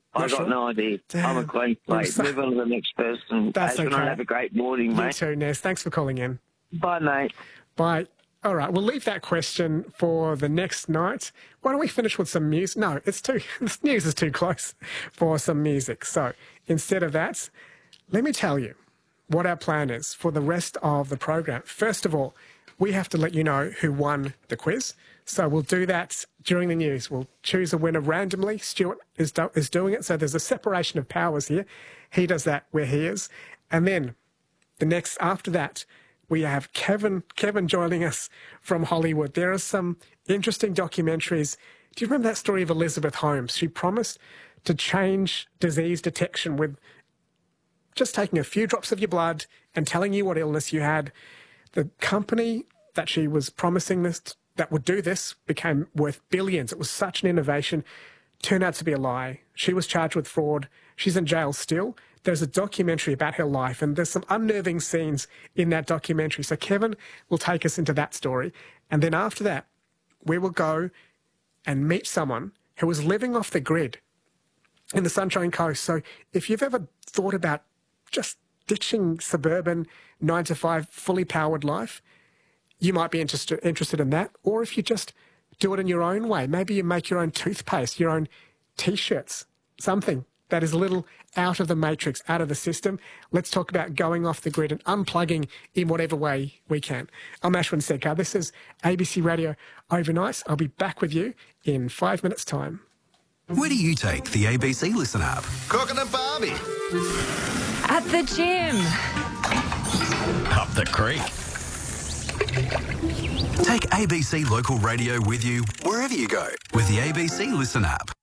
I got no idea. I'm a clean plate. Move on to the next person. That's okay. Have a great morning, mate. You too, Ness. Thanks for calling in. Bye, mate. Bye. All right, we'll leave that question for the next night. Why don't we finish with some music? No, this news is too close for some music. So instead of that, let me tell you what our plan is for the rest of the program. First of all, we have to let you know who won the quiz. So we'll do that during the news. We'll choose a winner randomly. Stuart is doing it. So there's a separation of powers here. He does that where he is. And then after that, we have Kevin joining us from Hollywood. There are some interesting documentaries. Do you remember that story of Elizabeth Holmes? She promised to change disease detection with just taking a few drops of your blood and telling you what illness you had. The company that she was promising that would do this became worth billions. It was such an innovation. Turned out to be a lie. She was charged with fraud. She's in jail still. There's a documentary about her life, and there's some unnerving scenes in that documentary. So Kevin will take us into that story. And then after that, we will go and meet someone who was living off the grid in the Sunshine Coast. So if you've ever thought about just ditching suburban 9-to-5 fully powered life, you might be interested in that. Or if you just do it in your own way, maybe you make your own toothpaste, your own T-shirts, something that is a little out of the matrix, out of the system. Let's talk about going off the grid and unplugging in whatever way we can. I'm Ashwin Sekar. This is ABC Radio Overnight. I'll be back with you in 5 minutes' time. Where do you take the ABC Listen app? Cooking at Barbie. At the gym. Up the creek. Take ABC Local Radio with you wherever you go with the ABC Listen app.